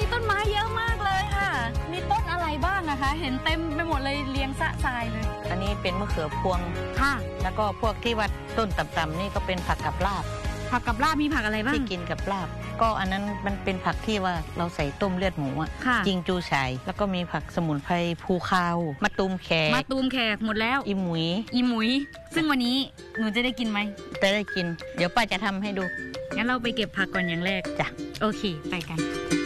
ต้นไม้เยอะมากเลยค่ะมีต้นอะไรบ้างนะคะเห็นเต็มไปหมดเลยเรียงสะทรายเลยอันนี้เป็นมะเขือพวงค่ะแล้วก็พวกที่ว่าต้นต่ำๆนี่ก็เป็นผักกับลาบผักกับลาบมีผักอะไรบ้างที่กินกับลาบก็อันนั้นมันเป็นผักที่ว่าเราใส่ต้มเลือดหมูอ่ะจิงจูฉ่ายแล้วก็มีผักสมุนไพรภูคาวมะตูมแขกหมดแล้วอีหมุยซึ่งวันนี้หนูจะได้กินไหมจะได้กินเดี๋ยวป้าจะทำให้ดูงั้นเราไปเก็บผักก่อนอย่างแรกจ้ะโอเคไปกัน